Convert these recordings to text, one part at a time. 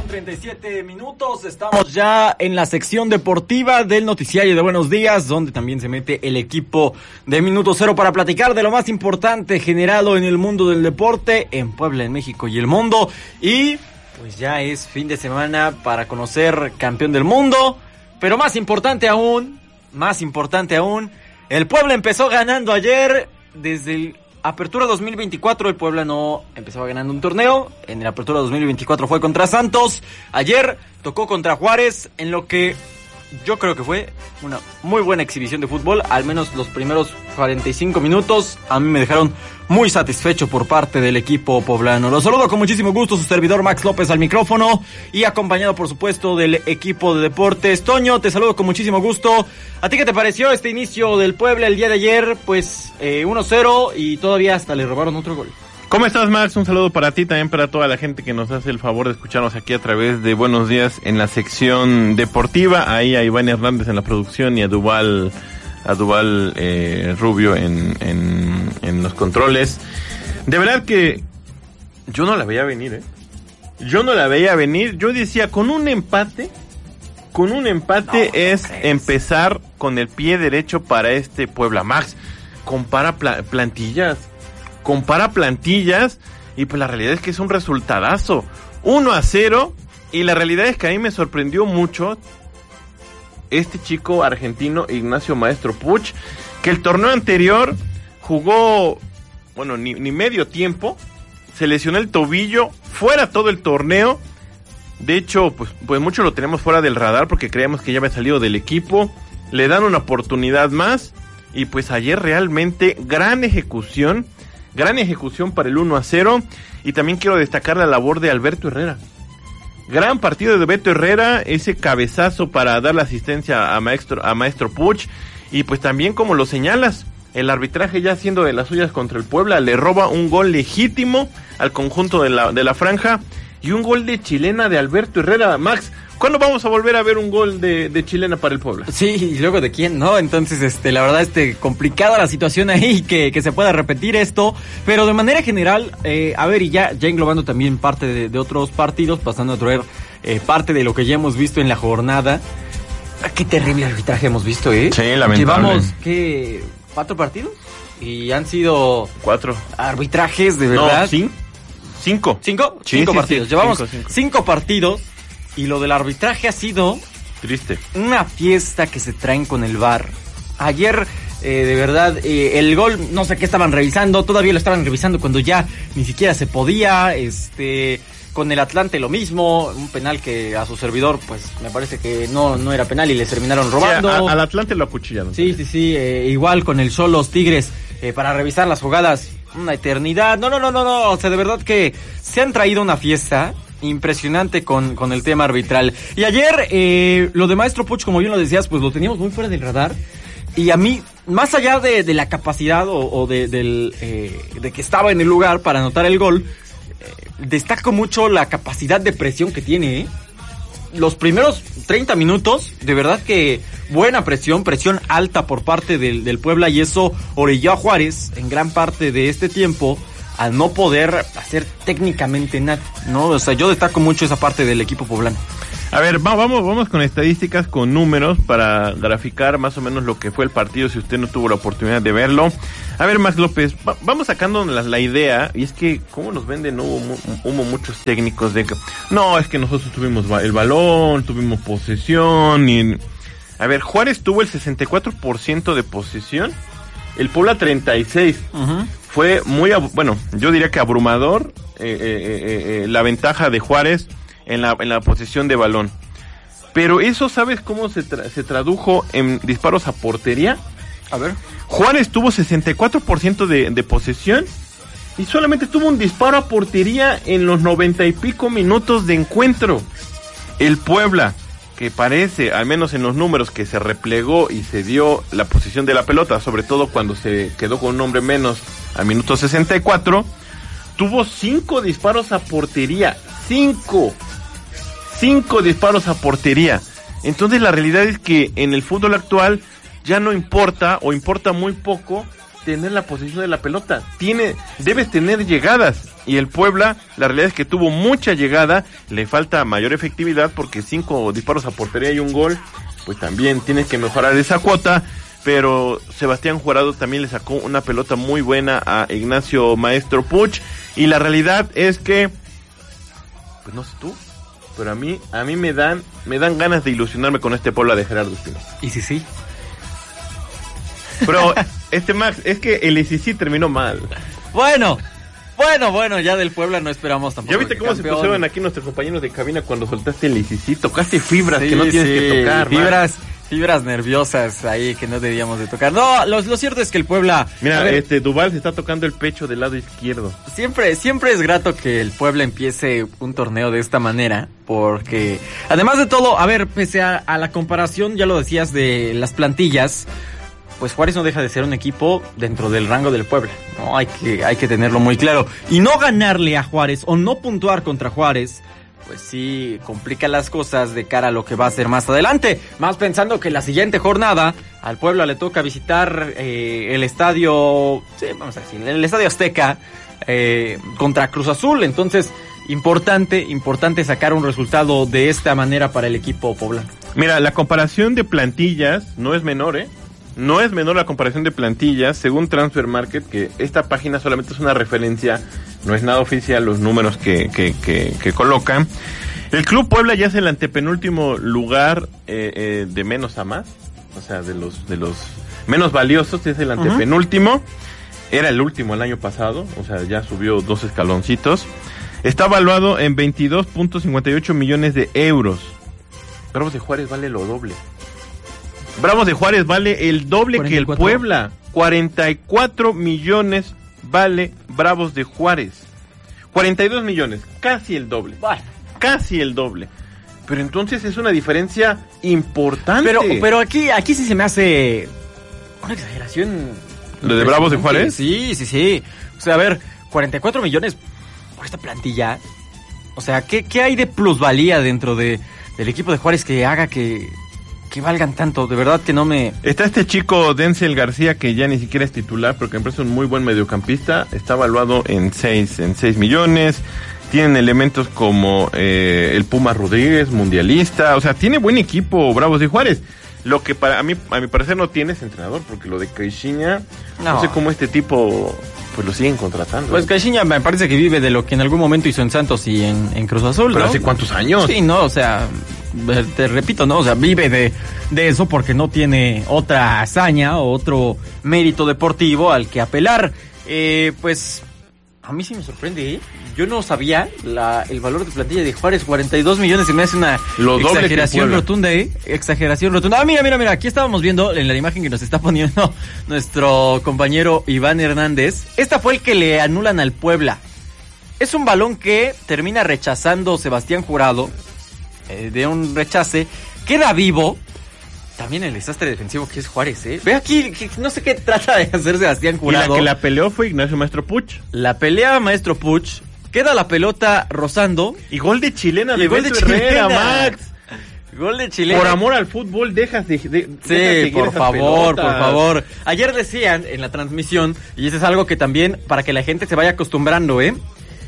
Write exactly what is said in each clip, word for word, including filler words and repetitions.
treinta y siete minutos, estamos ya en la sección deportiva del noticiario de Buenos Días, donde también se mete el equipo de Minuto Cero para platicar de lo más importante generado en el mundo del deporte, en Puebla, en México y el mundo. Y pues ya es fin de semana para conocer campeón del mundo, pero más importante aún, más importante aún, el Puebla empezó ganando ayer. Desde el Apertura dos mil veinticuatro el Puebla no empezaba ganando un torneo. En el Apertura dos mil veinticuatro fue contra Santos. Ayer tocó contra Juárez, en lo que yo creo que fue una muy buena exhibición de fútbol. Al menos los primeros cuarenta y cinco minutos a mí me dejaron muy satisfecho por parte del equipo poblano. Los saludo con muchísimo gusto, su servidor Max López al micrófono y acompañado por supuesto del equipo de deportes. Toño, te saludo con muchísimo gusto. ¿A ti qué te pareció este inicio del Puebla el día de ayer? Pues eh, uno cero y todavía hasta le robaron otro gol. ¿Cómo estás, Max? Un saludo para ti, también para toda la gente que nos hace el favor de escucharnos aquí a través de Buenos Días en la sección deportiva. Ahí a Iván Hernández en la producción y a Duval, a Duval eh, Rubio en, en, en los controles. De verdad que yo no la veía venir, ¿eh? Yo no la veía venir. Yo decía, con un empate, con un empate no, es no empezar con el pie derecho para este Puebla. Max, compara pla- plantillas. Compara plantillas y pues la realidad es que es un resultadazo. uno a cero y la realidad es que a mí me sorprendió mucho este chico argentino Ignacio Maestro Puch, que el torneo anterior jugó, bueno, ni, ni medio tiempo, se lesionó el tobillo, fuera todo el torneo. De hecho, pues, pues mucho lo tenemos fuera del radar porque creíamos que ya había salido del equipo. Le dan una oportunidad más y pues ayer realmente gran ejecución. Gran ejecución para el uno a cero. Y también quiero destacar la labor de Alberto Herrera. Gran partido de Beto Herrera. Ese cabezazo para dar la asistencia a Maestro, a Maestro Puch. Y pues también, como lo señalas, el arbitraje ya haciendo de las suyas contra el Puebla. Le roba un gol legítimo al conjunto de la, de la franja. Y un gol de chilena de Alberto Herrera. Max, ¿cuándo vamos a volver a ver un gol de, de chilena para el Puebla? Sí, y luego de quién, ¿no? Entonces, este, la verdad, este, complicada la situación ahí, que, que se pueda repetir esto, pero de manera general, eh, a ver, y ya, ya englobando también parte de, de otros partidos, pasando a traer eh, parte de lo que ya hemos visto en la jornada. Qué terrible arbitraje hemos visto, ¿eh? Sí, lamentable. Llevamos, ¿qué? ¿Cuatro partidos? Y han sido... Cuatro. Arbitrajes, de verdad. No, ¿sí? Cinco. ¿Cinco? Sí, cinco sí, partidos. sí, Llevamos cinco, cinco. cinco partidos. Y lo del arbitraje ha sido... Triste. Una fiesta que se traen con el V A R. Ayer, eh, de verdad, eh, el gol, no sé qué estaban revisando. Todavía lo estaban revisando cuando ya ni siquiera se podía. Este... Con el Atlante lo mismo, un penal que a su servidor, pues me parece que no, no era penal y les terminaron robando. Sí, a, al Atlante lo acuchillaron. Sí, sí, sí, eh, igual con el Xolos Tigres, eh, para revisar las jugadas, una eternidad. No, no, no, no, no, o sea, de verdad que se han traído una fiesta impresionante con, con el tema arbitral. Y ayer, eh, lo de Maestro Puch, como bien lo decías, pues lo teníamos muy fuera del radar. Y a mí, más allá de, de la capacidad o, o de, del, eh, de que estaba en el lugar para anotar el gol, destaco mucho la capacidad de presión que tiene, ¿eh? Los primeros treinta minutos, de verdad que buena presión, presión alta por parte del, del Puebla, y eso orilló a Juárez en gran parte de este tiempo al no poder hacer técnicamente nada, ¿no? O sea, yo destaco mucho esa parte del equipo poblano. A ver, va, vamos vamos con estadísticas, con números para graficar más o menos lo que fue el partido si usted no tuvo la oportunidad de verlo. A ver, Max López, va, vamos sacando la, la idea, y es que cómo nos venden humo, humo muchos técnicos de que no, es que nosotros tuvimos el balón, tuvimos posesión y... A ver, Juárez tuvo el sesenta y cuatro por ciento de posesión, el Puebla treinta y seis por ciento. Uh-huh. Fue muy, bueno, yo diría que abrumador eh, eh, eh, eh, la ventaja de Juárez en la, en la posesión de balón. Pero eso, ¿sabes cómo se, tra- se tradujo en disparos a portería? A ver. Juárez tuvo sesenta y cuatro por ciento de, de posesión y solamente tuvo un disparo a portería en los noventa y pico minutos de encuentro. El Puebla, que parece, al menos en los números, que se replegó y se dio la posición de la pelota, sobre todo cuando se quedó con un hombre menos al minuto sesenta y cuatro, tuvo cinco disparos a portería. Cinco. Cinco disparos a portería. Entonces la realidad es que en el fútbol actual ya no importa, o importa muy poco, tener la posesión de la pelota. Tiene, debes tener llegadas. Y el Puebla, la realidad es que tuvo mucha llegada, le falta mayor efectividad porque cinco disparos a portería y un gol, pues también tienes que mejorar esa cuota, pero Sebastián Jurado también le sacó una pelota muy buena a Ignacio Maestro Puch, y la realidad es que, pues no sé tú, pero a mí, a mí me dan, me dan ganas de ilusionarme con este Puebla de Gerardo Espinosa. ¿Y si sí? Pero, este Max, es que el I C C terminó mal. Bueno, bueno, bueno, ya del Puebla no esperamos tampoco. ¿Ya viste cómo campeón. se pusieron aquí nuestros compañeros de cabina cuando soltaste el I C C? Tocaste fibras sí, que no tienes sí, que tocar, fibras, fibras nerviosas ahí que no debíamos de tocar. No, lo, lo cierto es que el Puebla... Mira, ver, este Duval se está tocando el pecho del lado izquierdo. Siempre, siempre es grato que el Puebla empiece un torneo de esta manera, porque además de todo, a ver, pese a, a la comparación, ya lo decías, de las plantillas, pues Juárez no deja de ser un equipo dentro del rango del Puebla, ¿no? Hay que, hay que tenerlo muy claro. Y no ganarle a Juárez o no puntuar contra Juárez, pues sí complica las cosas de cara a lo que va a ser más adelante. Más pensando que la siguiente jornada al Puebla le toca visitar eh, el estadio, sí, vamos a decir, el estadio Azteca eh, contra Cruz Azul. Entonces, importante, importante sacar un resultado de esta manera para el equipo poblano. Mira, la comparación de plantillas no es menor, ¿eh? No es menor la comparación de plantillas, según Transfer Market, que esta página solamente es una referencia, no es nada oficial los números que, que, que, que colocan. El Club Puebla ya es el antepenúltimo lugar eh, eh, de menos a más, o sea, de los de los menos valiosos, es el antepenúltimo. Uh-huh. Era el último el año pasado, o sea, ya subió dos escaloncitos. Está valuado en veintidós punto cincuenta y ocho millones de euros. Bravos de Juárez vale lo doble. Bravos de Juárez vale el doble cuarenta y cuatro. Que el Puebla. cuarenta y cuatro millones vale Bravos de Juárez. cuarenta y dos millones, casi el doble. Bueno. Casi el doble. Pero entonces es una diferencia importante. Pero, pero aquí, aquí sí se me hace una exageración. ¿Lo de Bravos de Juárez? Sí, sí, sí. O sea, a ver, cuarenta y cuatro millones por esta plantilla. O sea, ¿qué, qué hay de plusvalía dentro de, del equipo de Juárez que haga que... que valgan tanto? De verdad que no me... Está este chico Denzel García, que ya ni siquiera es titular, porque me parece un muy buen mediocampista. Está evaluado en seis, en seis millones. Tienen elementos como eh, el Puma Rodríguez, mundialista. O sea, tiene buen equipo Bravos de Juárez. Lo que para a mí, a mi parecer no tiene es entrenador, porque lo de Caixinha, no. no sé cómo este tipo... pues lo siguen contratando. Pues Caixinha me parece que vive de lo que en algún momento hizo en Santos y en, en Cruz Azul, ¿pero ¿no? hace cuántos años? Sí, no, o sea, te repito, ¿no? O sea, vive de, de eso porque no tiene otra hazaña o otro mérito deportivo al que apelar. Eh, pues, a mí sí me sorprende, ¿eh? Yo no sabía la, el valor de plantilla de Juárez, cuarenta y dos millones, se me hace una lo exageración rotunda, ¿eh? Exageración rotunda. Ah, mira, mira, mira, aquí estábamos viendo en la imagen que nos está poniendo nuestro compañero Iván Hernández. Esta fue el que le anulan al Puebla. Es un balón que termina rechazando Sebastián Jurado, eh, de un rechace, queda vivo. También el desastre defensivo que es Juárez, ¿eh? Ve aquí, que no sé qué trata de hacer Sebastián Jurado. Y la que la peleó fue Ignacio Maestro Puch. La pelea Maestro Puch. Queda la pelota rozando. Y gol de chilena de Beto Herrera, Max. Gol de chilena. Por amor al fútbol, dejas de... de sí, dejas por favor, pelotas. por favor. Ayer decían en la transmisión, y eso es algo que también, para que la gente se vaya acostumbrando, ¿eh?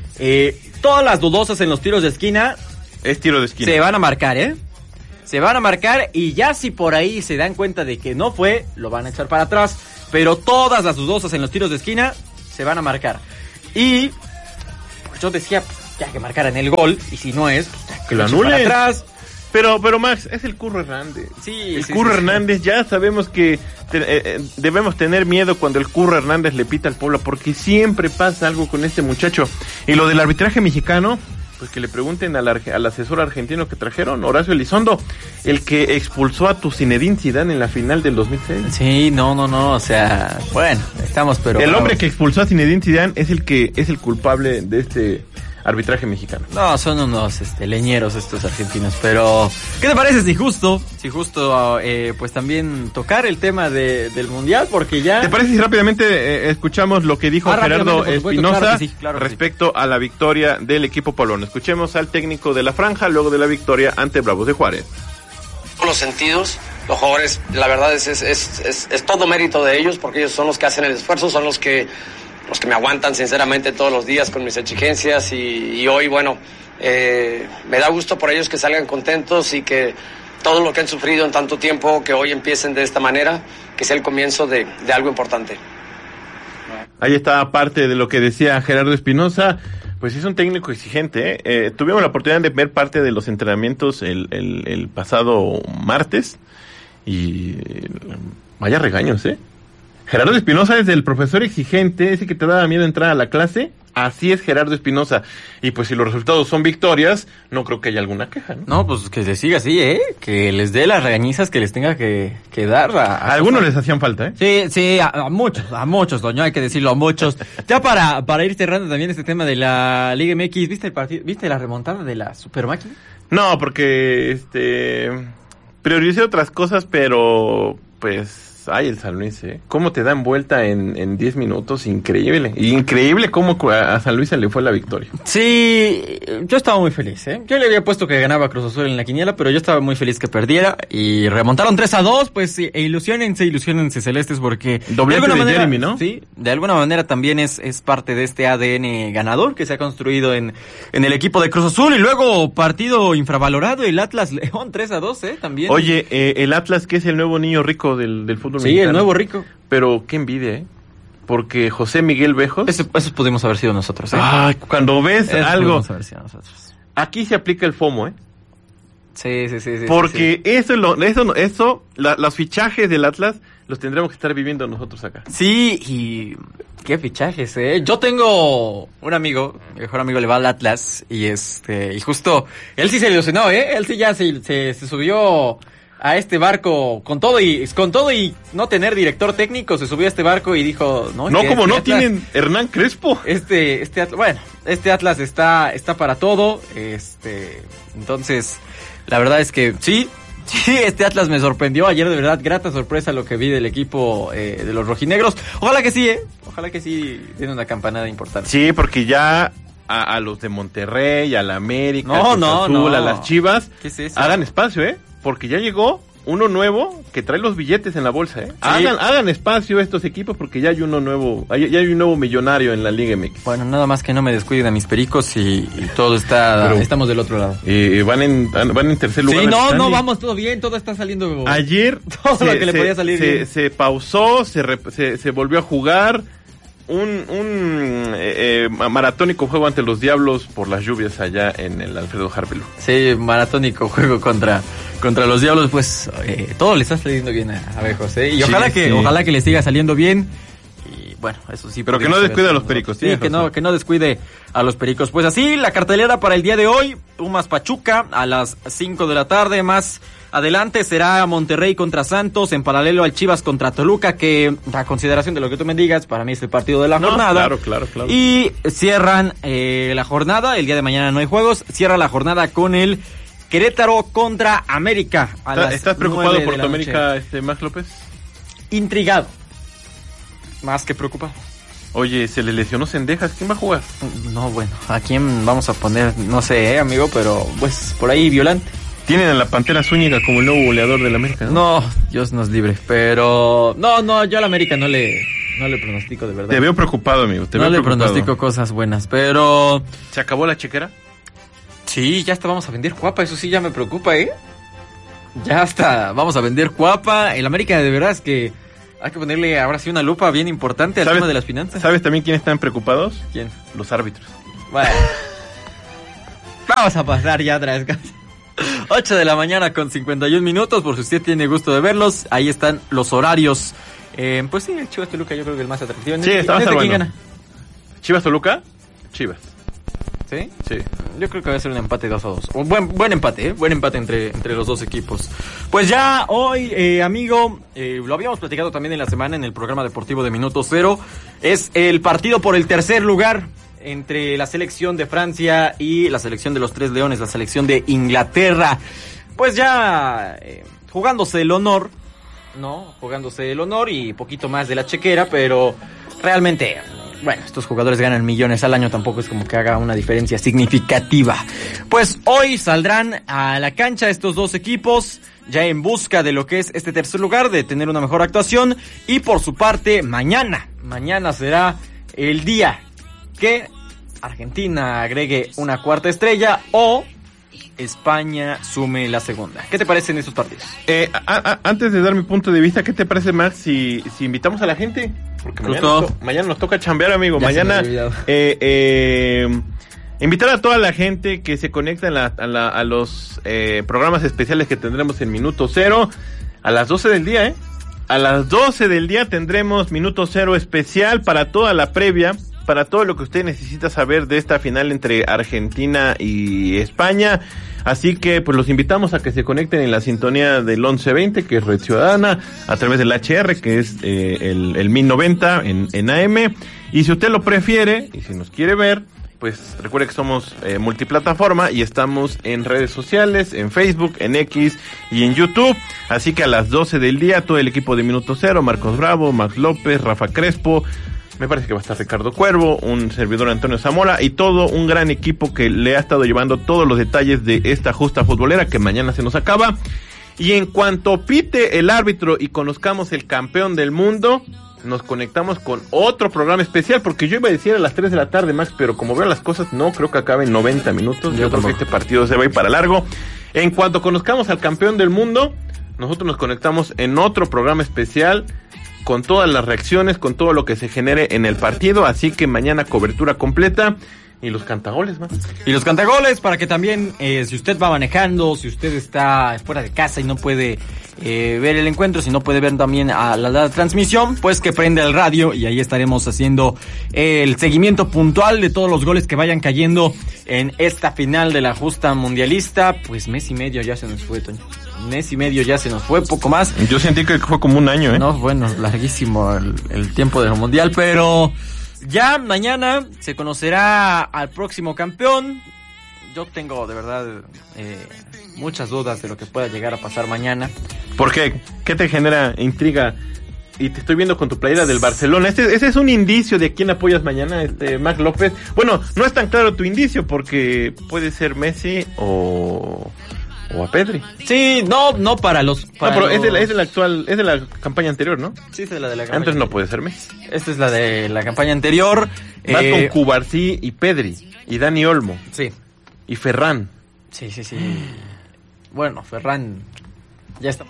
eh todas las dudosas en los tiros de esquina... Es tiro de esquina. Se van a marcar, ¿eh? Se van a marcar y ya si por ahí se dan cuenta de que no fue, lo van a echar para atrás. Pero todas las dudosas en los tiros de esquina se van a marcar. Y... yo decía ya que marcaran el gol, y si no es, pues, que lo anulen. Atrás. Pero, pero Max, es el Curro Hernández. Sí, el sí, Curro sí, Hernández, sí. Ya sabemos que te, eh, debemos tener miedo cuando el Curro Hernández le pita al Puebla, porque siempre pasa algo con este muchacho. Y lo del arbitraje mexicano, pues que le pregunten al, al asesor argentino que trajeron, Horacio Elizondo, el que expulsó a tu Zinedine Zidane en la final del dos mil seis. Sí, no, no, no, o sea, bueno, estamos pero... El hombre que expulsó a Zinedine Zidane es el que es el culpable de este arbitraje mexicano. No, son unos este, leñeros estos argentinos, pero ¿qué te parece si justo, si justo eh, pues también tocar el tema de, del Mundial? Porque ya... ¿Te parece si rápidamente eh, escuchamos lo que dijo ah, Gerardo Espinosa claro sí, claro respecto sí. a la victoria del equipo polón? Escuchemos al técnico de la franja luego de la victoria ante Bravos de Juárez. Por los sentidos, los jugadores, la verdad es, es, es, es, es todo mérito de ellos, porque ellos son los que hacen el esfuerzo, son los que los que me aguantan sinceramente todos los días con mis exigencias y, y hoy, bueno, eh, me da gusto por ellos que salgan contentos y que todo lo que han sufrido en tanto tiempo, que hoy empiecen de esta manera, que sea el comienzo de, de algo importante. Ahí está parte de lo que decía Gerardo Espinosa. Pues es un técnico exigente, ¿eh? Eh, tuvimos la oportunidad de ver parte de los entrenamientos el, el, el pasado martes y eh, vaya regaños, ¿eh? Gerardo Espinosa es el profesor exigente, ese que te daba miedo entrar a la clase. Así es Gerardo Espinosa. Y pues si los resultados son victorias, no creo que haya alguna queja, ¿no? No, pues que se siga así, ¿eh? Que les dé las regañizas que les tenga que, que dar. A, a, a algunos les hacían falta, ¿eh? Sí, sí, a, a muchos, a muchos, doño, hay que decirlo, a muchos. Ya para, para ir cerrando también este tema de la Liga M X, ¿viste el partido, viste la remontada de la Super Máquina? No, porque, este, prioricé otras cosas, pero, pues... Ay, el San Luis, ¿eh? ¿Cómo te dan vuelta en, en diez minutos? Increíble. Increíble cómo a San Luis se le fue la victoria. Sí, yo estaba muy feliz, ¿eh? Yo le había puesto que ganaba Cruz Azul en la quiniela, pero yo estaba muy feliz que perdiera. Y remontaron tres a dos, pues, e ilusionense, ilusionense celestes, porque... Doblete de, de Jeremy, ¿no? Sí, de alguna manera también es, es parte de este A D N ganador que se ha construido en, en el equipo de Cruz Azul. Y luego, partido infravalorado, el Atlas León tres a dos, ¿eh? También. Oye, eh, el Atlas, que es el nuevo niño rico del, del fútbol. Sí, mexicano. El nuevo rico. Pero qué envidia, ¿eh? Porque José Miguel Bejos... Eso, eso pudimos haber sido nosotros, ¿eh? Ay, cuando ves eso algo... Haber sido nosotros. Aquí se aplica el FOMO, ¿eh? Sí, sí, sí. sí Porque sí, sí. eso, lo, eso, eso la, los fichajes del Atlas los tendremos que estar viviendo nosotros acá. Sí, y... Qué fichajes, ¿eh? Yo tengo un amigo, mi mejor amigo le va al Atlas, y este... Y justo, él sí se ilusionó, ¿eh? Él sí ya se, se, se subió... a este barco con todo y con todo y no tener director técnico, se subió a este barco y dijo, no, no, como este no Atlas, tienen Hernán Crespo. Este este Atlas, bueno, este Atlas está está para todo, este, entonces la verdad es que sí, sí, este Atlas me sorprendió ayer, de verdad, grata sorpresa lo que vi del equipo eh, de los rojinegros. Ojalá que sí, eh. Ojalá que sí den una campanada importante. Sí, porque ya a, a los de Monterrey, a la América, no, a no, Azul, no. a las Chivas, ¿qué es eso? Hagan espacio, ¿eh? Porque ya llegó uno nuevo que trae los billetes en la bolsa, ¿eh? Sí. Hagan, hagan espacio estos equipos porque ya hay uno nuevo, hay, ya hay un nuevo millonario en la Liga M X. Bueno, nada más que no me descuiden a mis pericos y, y todo está, Pero, estamos del otro lado. Eh, van en van en tercer lugar. Sí, no, no, vamos, todo bien, todo está saliendo. Ayer todo se, lo que le se, podía salir se, bien. Se pausó, se, re, se, se volvió a jugar. Un, un eh, eh, maratónico juego ante los Diablos por las lluvias allá en el Alfredo Harpelú. Sí, maratónico juego contra contra los Diablos, pues eh, todo le está saliendo bien a Abejos, ¿eh? Y sí, ojalá que sí. ojalá que le siga saliendo bien. Y bueno, eso sí. Pero que no descuide a los Pericos. Sí, que no, que no descuide a los Pericos. Pues así, la cartelera para el día de hoy, Pumas Pachuca a las cinco de la tarde, más adelante será Monterrey contra Santos, en paralelo al Chivas contra Toluca, que a consideración de lo que tú me digas, para mí es el partido de la no, jornada. Claro, claro, claro. Y cierran eh, la jornada, el día de mañana no hay juegos, cierra la jornada con el Querétaro contra América. A ¿Estás, las ¿estás preocupado por tu noche. América, este, Max López? Intrigado. Más que preocupado. Oye, se le lesionó Cendejas, ¿quién va a jugar? No, bueno, ¿a quién vamos a poner? No sé, eh, amigo, pero pues por ahí Violante. Tienen a la Pantera Zúñiga como el nuevo goleador de la América, ¿no? No, Dios nos libre, pero... No, no, yo a la América no le, no le pronostico, de verdad. Te veo preocupado, amigo, te no veo le preocupado. pronostico cosas buenas, pero... ¿Se acabó la chequera? Sí, ya hasta vamos a vender Cuapa, eso sí ya me preocupa, ¿eh? Ya hasta vamos a vender Cuapa. El América de verdad es que hay que ponerle ahora sí una lupa bien importante al tema de las finanzas. ¿Sabes también quiénes están preocupados? ¿Quién? Los árbitros. Bueno. Vamos a pasar ya atrás, ocho de la mañana con cincuenta y un minutos, por si usted tiene gusto de verlos, ahí están los horarios. Eh, pues sí, el Chivas Toluca yo creo que el más atractivo. Sí, está ¿Quién bueno. gana? ¿Chivas Toluca? Chivas. ¿Sí? Sí. Yo creo que va a ser un empate dos a dos. Un buen, buen empate, ¿eh? Buen empate entre, entre los dos equipos. Pues ya hoy, eh, amigo, eh, lo habíamos platicado también en la semana en el programa deportivo de Minuto Cero, es el partido por el tercer lugar entre la selección de Francia y la selección de los Tres Leones, la selección de Inglaterra. Pues ya eh, jugándose el honor, ¿no? Jugándose el honor y poquito más de la chequera, pero realmente... Bueno, estos jugadores ganan millones al año, tampoco es como que haga una diferencia significativa. Pues hoy saldrán a la cancha estos dos equipos, ya en busca de lo que es este tercer lugar, de tener una mejor actuación. Y por su parte, mañana, mañana será el día que Argentina agregue una cuarta estrella o España sume la segunda. ¿Qué te parecen esos partidos? Eh, a, a, antes de dar mi punto de vista, ¿qué te parece, Max, si, si invitamos a la gente? Porque mañana nos, to- mañana nos toca chambear, amigo. Ya mañana eh, eh, invitar a toda la gente que se conecta a, la, a, la, a los eh, programas especiales que tendremos en Minuto Cero a las doce del día, ¿eh? A las doce del día tendremos Minuto Cero especial para toda la previa, para todo lo que usted necesita saber de esta final entre Argentina y España. Así que pues los invitamos a que se conecten en la sintonía del once veinte, que es Red Ciudadana, a través del H R, que es eh, el, el mil noventa en, en A M. Y si usted lo prefiere, y si nos quiere ver, pues recuerde que somos eh, multiplataforma y estamos en redes sociales, en Facebook, en X y en YouTube. Así que a las doce del día, todo el equipo de Minuto Cero, Marcos Bravo, Max López, Rafa Crespo, me parece que va a estar Ricardo Cuervo, un servidor Antonio Zamora y todo un gran equipo que le ha estado llevando todos los detalles de esta justa futbolera que mañana se nos acaba. Y en cuanto pite el árbitro y conozcamos el campeón del mundo, nos conectamos con otro programa especial, porque yo iba a decir a las tres de la tarde, Max, pero como veo las cosas, no creo que acabe en noventa minutos. Yo, yo creo que este partido se va a ir para largo. En cuanto conozcamos al campeón del mundo, nosotros nos conectamos en otro programa especial con todas las reacciones, con todo lo que se genere en el partido, así que mañana cobertura completa. Y los cantagoles, ¿no? Y los cantagoles para que también, eh, si usted va manejando, si usted está fuera de casa y no puede eh, ver el encuentro, si no puede ver también a la, la transmisión, pues que prenda el radio y ahí estaremos haciendo eh, el seguimiento puntual de todos los goles que vayan cayendo en esta final de la justa mundialista. Pues mes y medio ya se nos fue, Toño. Mes y medio ya se nos fue, poco más. Yo sentí que fue como un año, ¿eh? No, bueno, larguísimo el, el tiempo del mundial, pero ya mañana se conocerá al próximo campeón. Yo tengo de verdad eh, muchas dudas de lo que pueda llegar a pasar mañana. ¿Por qué? ¿Qué te genera intriga? Y te estoy viendo con tu playera del Barcelona. Este, ese es un indicio de quién apoyas mañana, este Max López. Bueno, no es tan claro tu indicio porque puede ser Messi o o a Pedri. Sí, no, no para los. Para no, pero los... es de la, es de la actual, es de la campaña anterior, ¿no? Sí, es de la de la campaña. Antes no puede ser Messi. Esta es la de la campaña anterior. Vas eh... con Cubarsí y Pedri y Dani Olmo. Sí. Y Ferran. Sí, sí, sí. Bueno, Ferran ya está.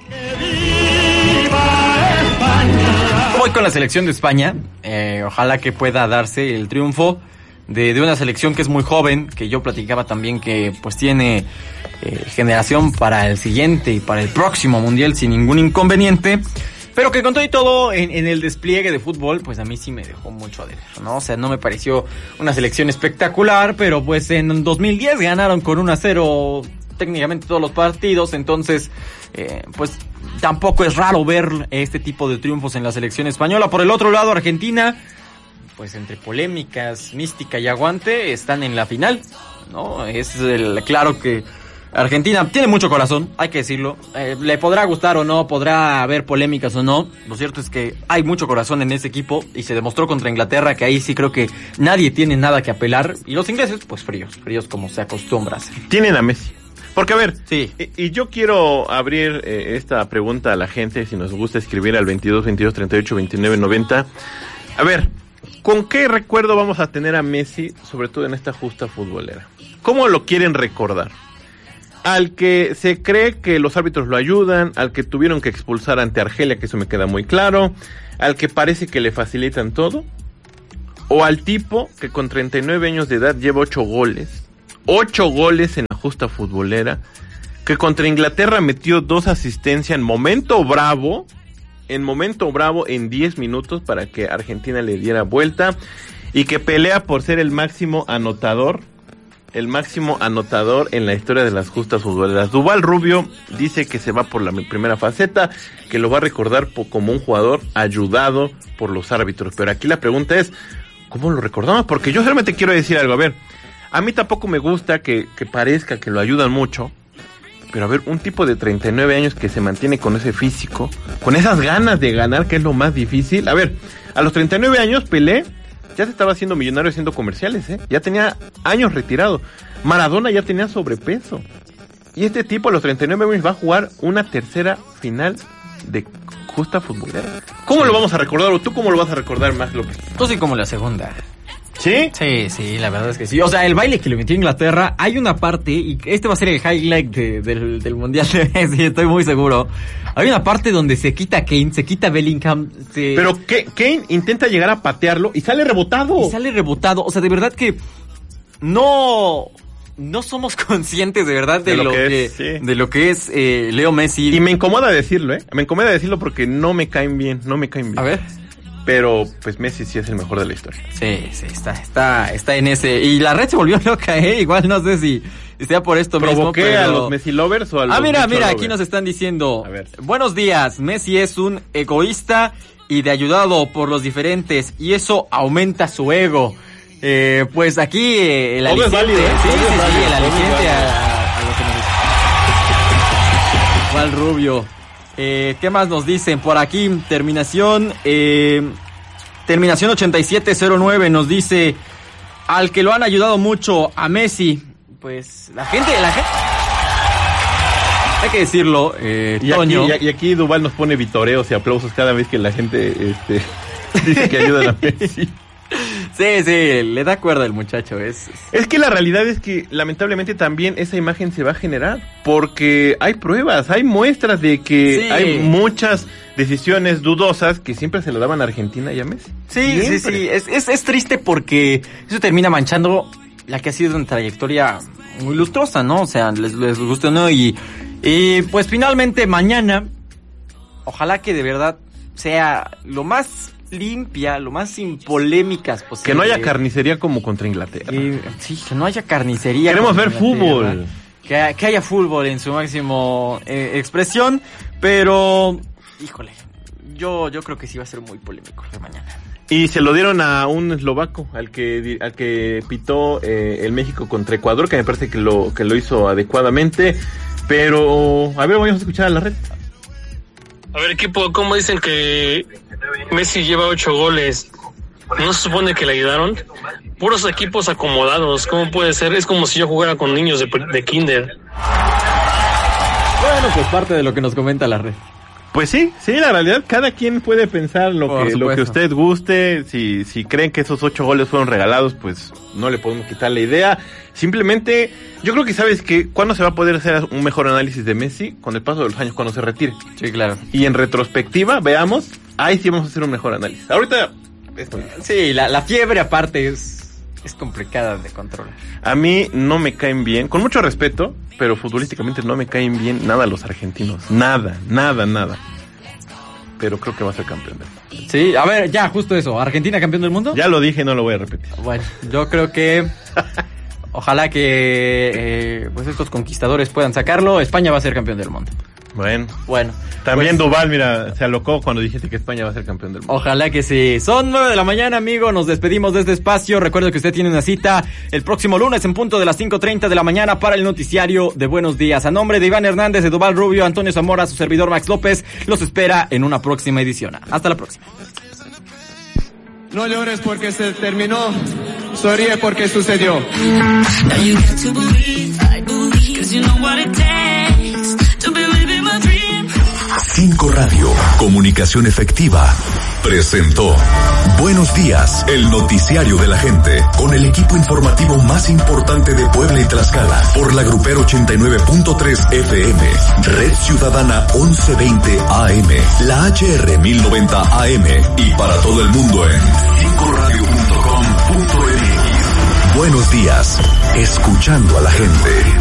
Voy con la selección de España. Eh, ojalá que pueda darse el triunfo de, de una selección que es muy joven, que yo platicaba también que pues tiene eh, generación para el siguiente y para el próximo mundial sin ningún inconveniente, pero que con todo y todo en, en el despliegue de fútbol pues a mí sí me dejó mucho a deber, ¿no? O sea, no me pareció una selección espectacular, pero pues en dos mil diez ganaron con uno a cero técnicamente todos los partidos, entonces eh, pues tampoco es raro ver este tipo de triunfos en la selección española. Por el otro lado, Argentina, pues entre polémicas, mística y aguante, están en la final, ¿no? Es el, claro que Argentina tiene mucho corazón, hay que decirlo. Eh, le podrá gustar o no, podrá haber polémicas o no. Lo cierto es que hay mucho corazón en ese equipo y se demostró contra Inglaterra que ahí sí creo que nadie tiene nada que apelar. Y los ingleses, pues fríos, fríos como se acostumbra a hacer. Tienen a Messi. Porque, a ver, sí. y, y yo quiero abrir eh, esta pregunta a la gente, si nos gusta escribir al veintidós, veintidós, treinta y ocho, veintinueve, noventa. A ver, ¿con qué recuerdo vamos a tener a Messi, sobre todo en esta justa futbolera? ¿Cómo lo quieren recordar? Al que se cree que los árbitros lo ayudan, al que tuvieron que expulsar ante Argelia, que eso me queda muy claro, al que parece que le facilitan todo, o al tipo que con treinta y nueve años de edad lleva ocho goles, ocho goles en la justa futbolera, que contra Inglaterra metió dos asistencias en momento bravo, en momento bravo en diez minutos para que Argentina le diera vuelta, y que pelea por ser el máximo anotador, el máximo anotador en la historia de las justas futboleras. Duvall Rubio dice que se va por la primera faceta, que lo va a recordar po- como un jugador ayudado por los árbitros, pero aquí la pregunta es, ¿cómo lo recordamos? Porque yo solamente quiero decir algo, a ver, a mí tampoco me gusta que, que parezca que lo ayudan mucho, pero a ver, un tipo de treinta y nueve años que se mantiene con ese físico, con esas ganas de ganar, que es lo más difícil. A ver, a los treinta y nueve años Pelé ya se estaba haciendo millonario haciendo comerciales, ¿eh? Ya tenía años retirado. Maradona ya tenía sobrepeso. Y este tipo a los treinta y nueve años va a jugar una tercera final de justa futbolera. ¿Cómo sí. lo vamos a recordar o tú cómo lo vas a recordar, Max López? Tú sí como la segunda. ¿Sí? Sí, sí, la verdad es que sí. O sea, el baile que le metió a Inglaterra, hay una parte, y este va a ser el highlight de, del, del Mundial de Messi, estoy muy seguro. Hay una parte donde se quita Kane, se quita Bellingham. Se... Pero que, Kane intenta llegar a patearlo y sale rebotado. Y sale rebotado. O sea, de verdad que no... No somos conscientes de verdad de, de lo, lo que, que es, sí. de lo que es eh, Leo Messi. Y me incomoda decirlo, ¿eh? Me incomoda decirlo porque no me caen bien, no me caen bien. A ver. Pero, pues, Messi sí es el mejor de la historia. Sí, sí, está, está, está en ese. Y la red se volvió loca, ¿eh? Igual no sé si sea por esto mismo, ¿Provoqué pero... a los Messi lovers o a los Ah, mira, mira, lovers? aquí nos están diciendo... Buenos días, Messi es un egoísta y de ayudado por los diferentes, y eso aumenta su ego. Eh, pues aquí eh, el aliciente... Válido, ¿eh? Sí, sí, sí, válido, el aliciente a, a, a lo que nos dice. Juan Rubio. Eh, ¿Qué más nos dicen? Por aquí, terminación eh, terminación ochenta y siete cero nueve nos dice: al que lo han ayudado mucho, a Messi. Pues la gente, la gente hay que decirlo, eh, y Toño. Aquí, y, y aquí Duval nos pone vitoreos y aplausos cada vez que la gente este, dice que ayudan a Messi. Sí, sí, le da cuerda el muchacho. Es, es es que la realidad es que lamentablemente también esa imagen se va a generar porque hay pruebas, hay muestras de que sí. hay muchas decisiones dudosas que siempre se le daban a Argentina y a Messi. Sí, siempre. sí, sí, es, es, es triste porque eso termina manchando la que ha sido una trayectoria muy lustrosa, ¿no? O sea, les, les guste o no, y, y pues finalmente mañana, ojalá que de verdad sea lo más limpia, lo más sin polémicas posible. Que no haya carnicería como contra Inglaterra. Que, sí, que no haya carnicería. Queremos ver fútbol. Que, que haya fútbol en su máximo eh, expresión, pero, híjole, yo, yo creo que sí va a ser muy polémico de mañana. Y se lo dieron a un eslovaco, al que al que pitó eh, el México contra Ecuador, que me parece que lo que lo hizo adecuadamente. Pero, a ver, vamos a escuchar a la red. A ver, equipo, ¿cómo dicen que Messi lleva ocho goles? ¿No se supone que le ayudaron? Puros equipos acomodados, ¿cómo puede ser? Es como si yo jugara con niños de, de kinder. Bueno, pues parte de lo que nos comenta la red. Pues sí, sí, la realidad, cada quien puede pensar lo que lo que usted guste. Si si creen que esos ocho goles fueron regalados, pues no le podemos quitar la idea. Simplemente, yo creo que sabes que cuándo se va a poder hacer un mejor análisis de Messi, con el paso de los años, cuando se retire. Sí, claro. Y en retrospectiva, veamos, ahí sí vamos a hacer un mejor análisis. Ahorita, esto. Sí, la, la fiebre aparte es es complicada de controlar. A mí no me caen bien, con mucho respeto, pero futbolísticamente no me caen bien nada los argentinos. Nada, nada, nada. Pero creo que va a ser campeón del mundo. Sí, a ver, ya, justo eso. ¿Argentina campeón del mundo? Ya lo dije, no lo voy a repetir. Bueno, yo creo que ojalá que eh, pues estos conquistadores puedan sacarlo. España va a ser campeón del mundo. Bueno. Bueno. También pues, Duval, mira, se alocó cuando dijiste que España va a ser campeón del mundo. Ojalá que sí. Son nueve de la mañana, amigo. Nos despedimos de este espacio. Recuerdo que usted tiene una cita el próximo lunes en punto de las cinco treinta de la mañana para el noticiario de Buenos Días. A nombre de Iván Hernández, de Duval Rubio, Antonio Zamora, su servidor Max López, los espera en una próxima edición. Hasta la próxima. No llores porque se terminó, sonríe porque sucedió. Cinco Radio, comunicación efectiva, presentó Buenos Días, el noticiario de la gente, con el equipo informativo más importante de Puebla y Tlaxcala, por la Grupero ochenta y nueve punto tres F M, Red Ciudadana once veinte A M, la H R mil noventa A M, y para todo el mundo en cinco radio punto com punto m x. Buenos Días, escuchando a la gente.